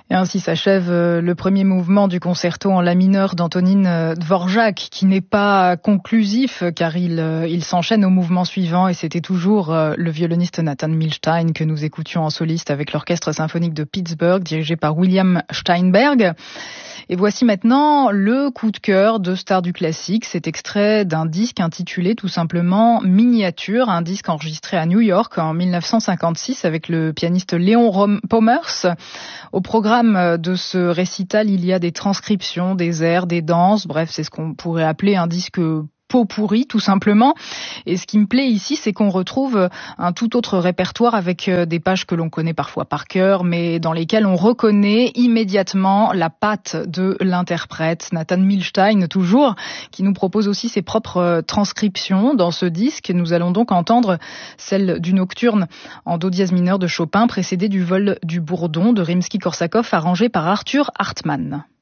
Et ainsi s'achève le premier mouvement du concerto en la mineur d'Antonín Dvořák, qui n'est pas conclusif car il s'enchaîne au mouvement suivant, et c'était toujours le violoniste Nathan Milstein que nous écoutions en soliste avec l'orchestre symphonique de Pittsburgh dirigé par William Steinberg. Et voici maintenant le coup de cœur de Stars du classique. C'est extrait d'un disque intitulé tout simplement Miniature, un disque enregistré à New York en 1956 avec le pianiste Léon Pommers. Au programme de ce récital, il y a des transcriptions, des airs, des danses, bref, c'est ce qu'on pourrait appeler un disque pot pourri, tout simplement. Et ce qui me plaît ici, c'est qu'on retrouve un tout autre répertoire avec des pages que l'on connaît parfois par cœur, mais dans lesquelles on reconnaît immédiatement la patte de l'interprète, Nathan Milstein toujours, qui nous propose aussi ses propres transcriptions dans ce disque. Nous allons donc entendre celle du nocturne en do dièse mineur de Chopin, précédée du vol du bourdon de Rimsky-Korsakov, arrangé par Arthur Hartmann.